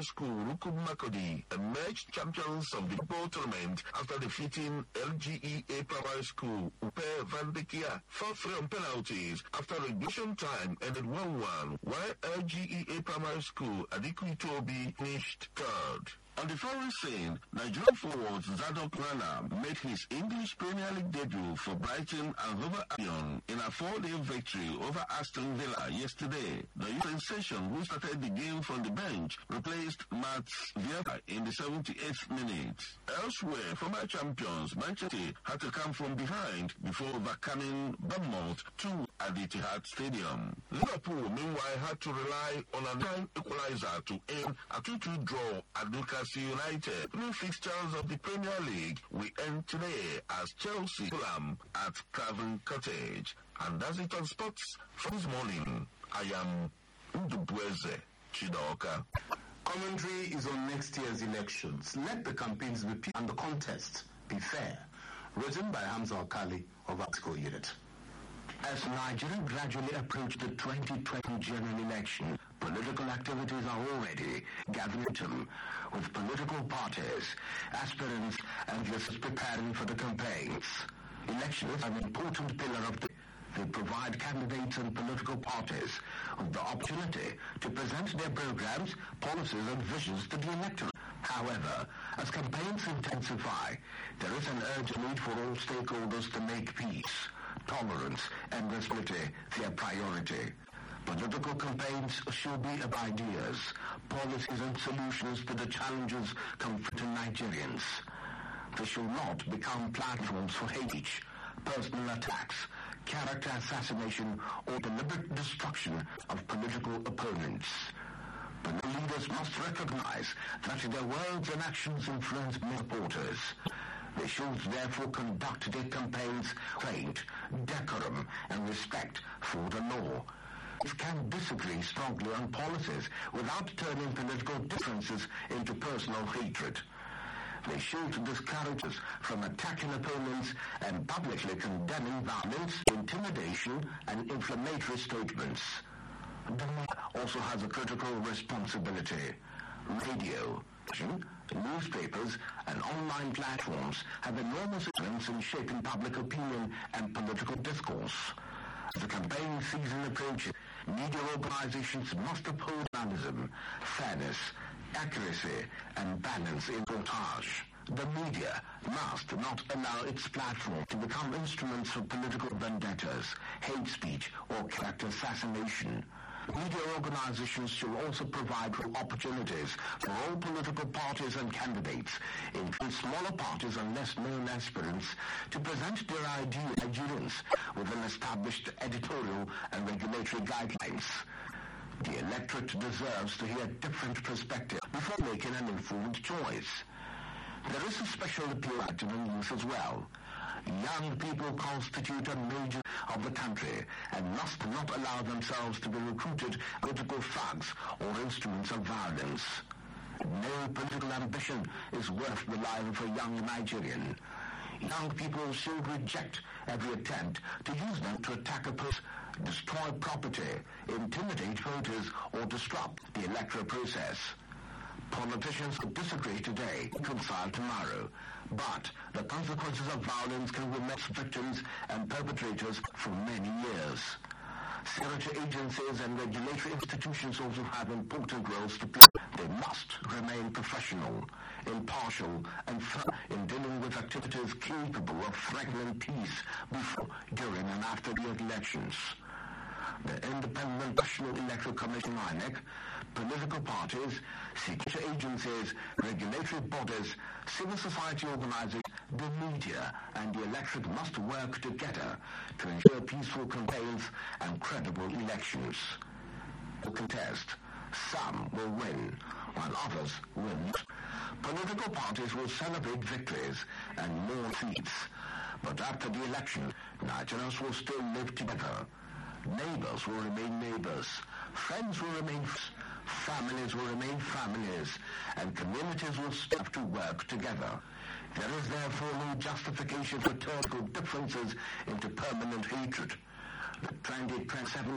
School, Rukum Makodi, emerged champions of the football tournament after defeating LGEA Primary School, Upe Vandekia, 4-3 on penalties after regulation time ended 1-1, while LGEA Primary School, Adiku Itobi, finished third. On the foreign scene, Nigerian forward Zadok Rana made his English Premier League debut for Brighton and Hove Albion in a 4-day victory over Aston Villa yesterday. The youth sensation, who started the game from the bench, replaced Matt Vieira in the 78th minute. Elsewhere, former champions Manchester had to come from behind before overcoming Bournemouth 2 at the Etihad Stadium. Liverpool, meanwhile, had to rely on a time equalizer to aim a 2-2 draw at Newcastle United. New fixtures of the Premier League will end today as Chelsea Fulham at Craven Cottage. And that's it on sports for this morning. I am Ndubweze Chidoka. Commentary is on next year's elections. Let the campaigns be and the contest be fair. Written by Hamza Alkali of Article Unit. As Nigeria gradually approaches the 2020 general election, political activities are already gathering momentum, with political parties, aspirants, and listeners preparing for the campaigns. Elections are an important pillar of they provide candidates and political parties with the opportunity to present their programs, policies, and visions to the electorate. However, as campaigns intensify, there is an urgent need for all stakeholders to make peace, tolerance, and responsibility their priority. Political campaigns should be of ideas, policies, and solutions to the challenges confronting Nigerians. They should not become platforms for hate, personal attacks, character assassination, or deliberate destruction of political opponents. But the leaders must recognize that their words and actions influence their supporters. They should therefore conduct their campaigns trained, decorum, and respect for the law. They can disagree strongly on policies without turning political differences into personal hatred. They should discourage us from attacking opponents and publicly condemning violence, intimidation, and inflammatory statements. The media also has a critical responsibility. Radio, newspapers, and online platforms have enormous influence in shaping public opinion and political discourse. As the campaign season approaches, media organizations must uphold journalism, fairness, accuracy, and balance in reportage. The media must not allow its platform to become instruments for political vendettas, hate speech, or character assassination. Media organizations should also provide for opportunities for all political parties and candidates, including smaller parties and less known aspirants, to present their ideas to Nigerians within established editorial and regulatory guidelines. The electorate deserves to hear different perspectives before making an informed choice. There is a special appeal to the youth as well. Young people constitute a major of the country and must not allow themselves to be recruited political thugs or instruments of violence. No political ambition is worth the life of a young Nigerian. Young people should reject every attempt to use them to attack a person, destroy property, intimidate voters, or disrupt the electoral process. Politicians who disagree today reconcile tomorrow, but the consequences of violence can remain victims and perpetrators for many years. Security agencies and regulatory institutions also have important roles to play. They must remain professional, impartial, and firm in dealing with activities capable of threatening peace before, during, and after the elections. The Independent National Electoral Commission (INEC), political parties, security agencies, regulatory bodies, civil society organizations, the media, and the electorate must work together to ensure peaceful campaigns and credible elections. To contest, some will win, while others will lose. Political parties will celebrate victories and more seats, but after the election, Nigerians will still live together. Neighbors will remain neighbors, friends will remain friends, families will remain families, and communities will have to work together. There is therefore no justification for turning differences into permanent hatred. The 2027